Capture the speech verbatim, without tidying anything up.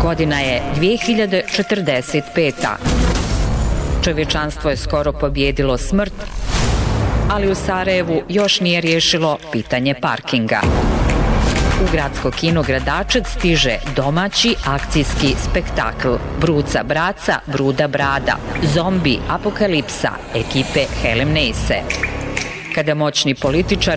Godina je dvije hiljade četrdeset peta. Čovječanstvo je skoro pobjedilo smrt, ali u Sarajevu još nije riješilo pitanje parkinga. U gradsko kino Gradačac stiže domaći akcijski spektakl Bruca braca, Bruda brada, Zombi apokalipsa ekipe Helem Neise. Kada moćni političar